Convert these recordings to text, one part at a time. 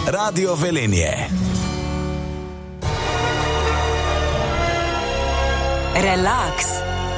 Radio Velenje. Relaks.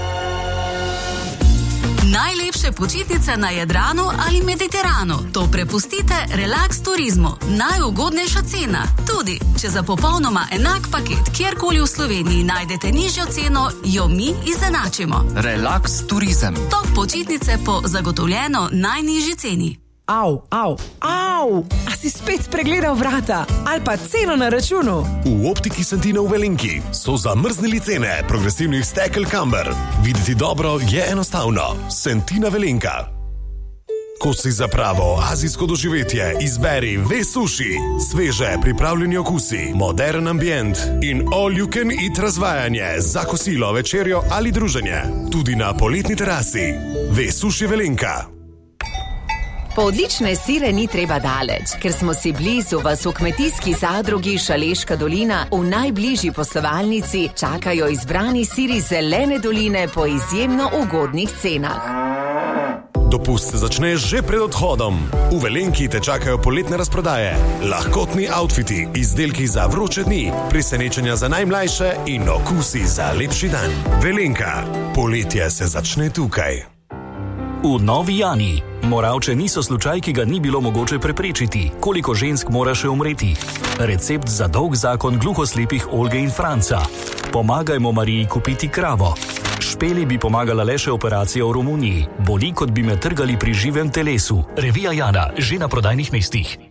Najlepše počitnice na Jadranu ali Mediteranu. To prepustite Relax Turizmu. Najugodnejša cena. Tudi, če za popolnoma enak paket kjerkoli v Sloveniji najdete nižjo ceno, jo mi izenačimo. Relax Turizem. Top počitnice po zagotovljeno najnižji ceni. Au! A si spet spregledal vrata? Ali pa ceno na računu? V Optiki Santina v Velenki so zamrznili cene progresivnih stekel Camber. Videti dobro je enostavno. Santina Velenka. Ko si za pravo azijsko doživetje, izberi V-Sushi. Sveže pripravljeni okusi, modern ambient in all you can eat razvajanje za kosilo, večerjo ali druženje. Tudi na poletni terasi. V-Sushi Velenka. Po odlične sire ni treba daleč, ker smo si blizu, vas v kmetijski zadrugi Šaleška dolina v najbližji poslovalnici čakajo izbrani siri Zelene doline po izjemno ugodnih cenah. Dopust se začne že pred odhodom. V Velenki te čakajo poletne razprodaje, lahkotni outfiti, izdelki za vroče dni, presenečenja za najmlajše in okusi za lepši dan. Velenka, poletje se začne tukaj. V Novi Jani. Moravče niso slučaj, ki ga ni bilo mogoče preprečiti. Koliko žensk mora še umreti? Recept za dolg zakon gluhoslepih Olge in Franca. Pomagajmo Mariji kupiti kravo. Špeli bi pomagala le še operacija v Romuniji. Boli, kot bi me trgali pri živem telesu. Revija Jana, že na prodajnih mestih.